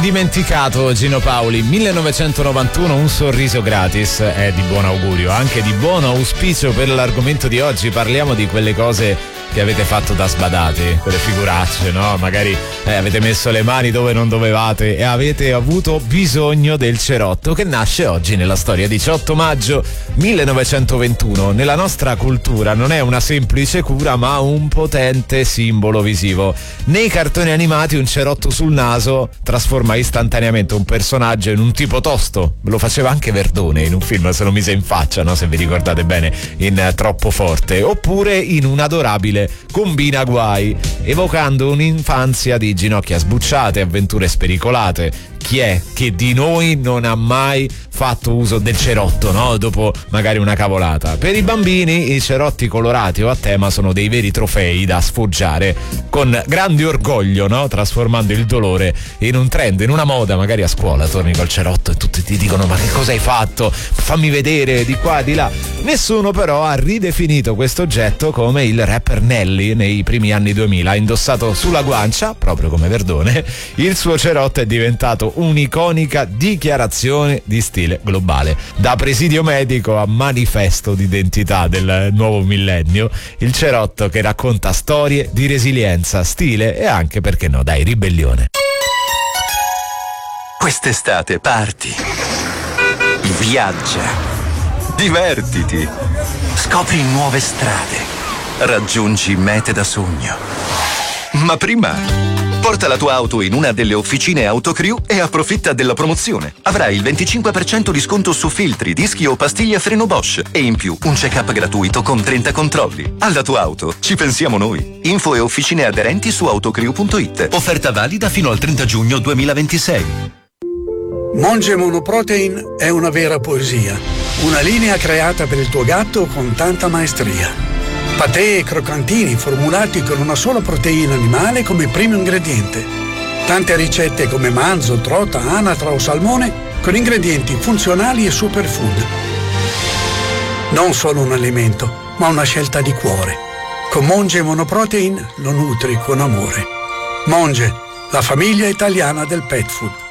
dimenticato Gino Paoli. 1991, un sorriso gratis. È di buon augurio, anche di buon auspicio per l'argomento di oggi. Parliamo di quelle cose che avete fatto da sbadati, quelle figuracce, no? Magari avete messo le mani dove non dovevate e avete avuto bisogno del cerotto, che nasce oggi nella storia. 18 maggio 1921. Nella nostra cultura non è una semplice cura, ma un potente simbolo visivo. Nei cartoni animati un cerotto sul naso trasforma istantaneamente un personaggio in un tipo tosto. Lo faceva anche Verdone in un film, se lo mise in faccia, no? Se vi ricordate bene, in Troppo Forte. Oppure in un adorabile Combina Guai, evocando un'infanzia di ginocchia sbucciate, avventure spericolate. Chi è che di noi non ha mai fatto uso del cerotto, no? Dopo magari una cavolata. Per i bambini i cerotti colorati o a tema sono dei veri trofei da sfoggiare con grande orgoglio, no? Trasformando il dolore in un trend, in una moda. Magari a scuola torni col cerotto e tutti ti dicono: ma che cosa hai fatto? Fammi vedere di qua, di là. Nessuno però ha ridefinito questo oggetto come il rapper Nelly nei primi anni 2000. Ha indossato sulla guancia, proprio come Verdone, il suo cerotto è diventato un'iconica dichiarazione di stile globale. Da presidio medico a manifesto d'identità del nuovo millennio, il cerotto che racconta storie di resilienza, stile e anche, perché no, dai, ribellione. Quest'estate parti, viaggia, divertiti, scopri nuove strade, raggiungi mete da sogno. Ma prima porta la tua auto in una delle officine Autocrew e approfitta della promozione. Avrai il 25% di sconto su filtri, dischi o pastiglie a freno Bosch e in più un check-up gratuito con 30 controlli. Alla tua auto ci pensiamo noi. Info e officine aderenti su autocrew.it. Offerta valida fino al 30 giugno 2026. Monge Monoprotein è una vera poesia. Una linea creata per il tuo gatto con tanta maestria. Patè e croccantini formulati con una sola proteina animale come primo ingrediente. Tante ricette come manzo, trota, anatra o salmone con ingredienti funzionali e superfood. Non solo un alimento, ma una scelta di cuore. Con Monge Monoprotein lo nutri con amore. Monge, la famiglia italiana del pet food.